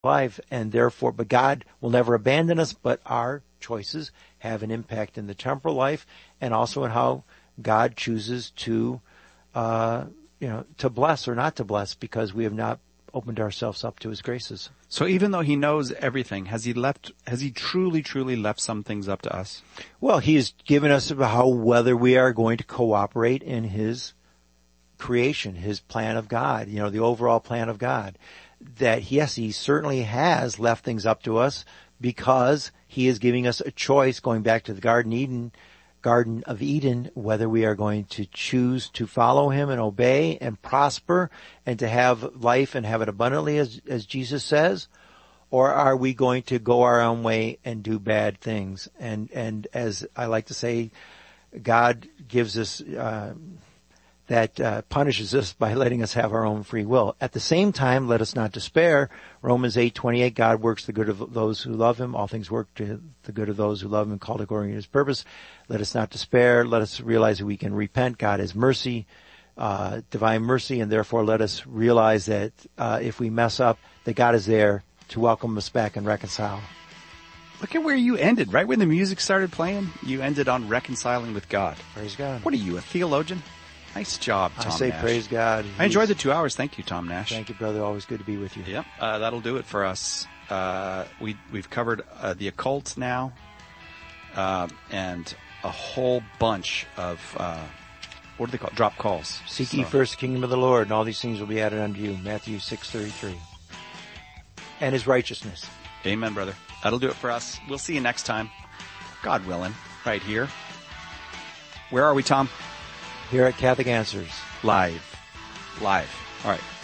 life, and therefore, but God will never abandon us, but our choices have an impact in the temporal life and also in how God chooses to, to bless or not to bless, because we have not opened ourselves up to his graces. So even though he knows everything, has he truly left some things up to us? Well, he's given us whether we are going to cooperate in his creation, his plan of God, the overall plan of God. That, yes, he certainly has left things up to us because he is giving us a choice, going back to the Garden of Eden, whether we are going to choose to follow him and obey and prosper and to have life and have it abundantly, as Jesus says, or are we going to go our own way and do bad things? And as I like to say, God gives us, punishes us by letting us have our own free will. At the same time, let us not despair. Romans 8:28, God works the good of those who love him. All things work to the good of those who love him, called according to his purpose. Let us not despair. Let us realize that we can repent. God has mercy, divine mercy, and therefore let us realize that if we mess up, that God is there to welcome us back and reconcile. Look at where you ended. Right when the music started playing, you ended on reconciling with God. Praise God. What are you, a theologian? Nice job, Tom I say Nash. Praise God. I enjoyed the 2 hours. Thank you, Tom Nash. Thank you, brother. Always good to be with you. Yep. That'll do it for us. We've covered the occult now, and a whole bunch of, what do they call it? Drop calls. Seek ye first the kingdom of the Lord, and all these things will be added unto you. Matthew 6:33. And his righteousness. Amen, brother. That'll do it for us. We'll see you next time. God willing, right here. Where are we, Tom? Here at Catholic Answers. Live. All right.